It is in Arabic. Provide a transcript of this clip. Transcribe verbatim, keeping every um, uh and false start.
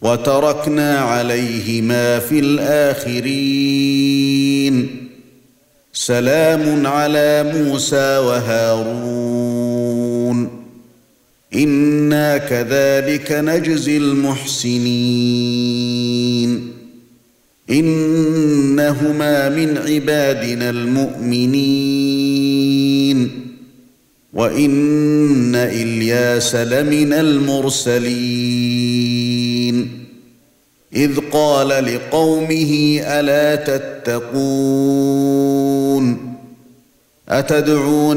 وتركنا عليهما في الآخرين سلام على موسى وهارون إنا كذلك نجزي المحسنين إنهما من عبادنا المؤمنين وإن إلياس لمن المرسلين إذ قال لقومه ألا تتقون أتدعون